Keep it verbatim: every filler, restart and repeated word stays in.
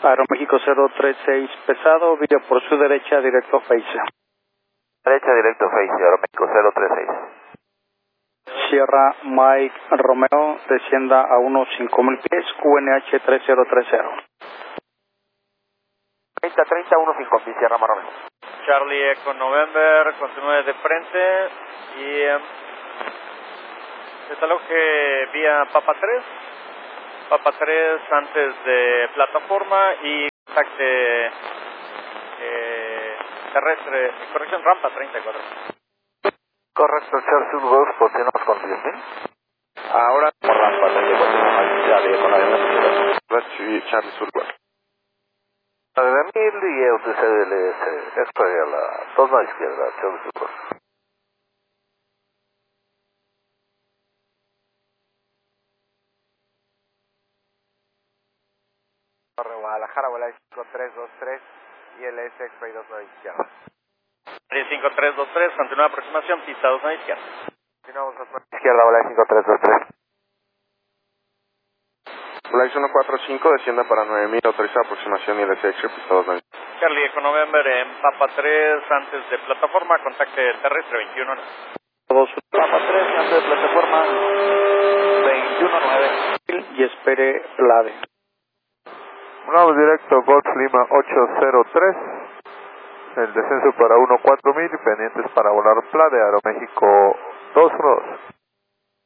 Aeroméxico cero tres seis pesado, vía por su derecha, directo Face. Derecha, directo Face, Aeroméxico cero tres seis. Sierra Mike Romeo, descienda a unos cinco mil pies, Q N H tres cero tres cero. treinta, treinta, uno cinco mil, Sierra Mike Romeo. Charlie Echo November, continúe de frente y eh, desaloje vía Papa tres. Papa tres antes de plataforma y contacte eh, terrestre, corrección, rampa treinta y cuatro. Correcto, Charlie Sur Golf, continuamos con diez mil. Ahora por rampa treinta y cuatro, Charlie con avión. Charlie Sur Golf. nueve mil y U T C D L S, esto es a la dos a la izquierda, Charlie Sur Golf. Guadalajara, vuela cinco tres dos tres y L S X-Ray dos nueve izquierda. cinco tres dos tres, continúa aproximación, pista dos nueve izquierda. Continuamos a izquierda, vuela cinco tres dos tres. Flight uno cuatro cinco, descienda para nueve mil, autoriza aproximación y L S X, pista dos nueve. Charlie Echo November en Papa tres antes de plataforma, contacte terrestre veintiuno nueve. Papa tres antes de plataforma veintiuno nueve. Y espere la AVE. Vamos directo, Golf Lima ocho cero tres, el descenso para uno cuatro mil y pendientes para volar Plade, Aeroméxico dos uno dos.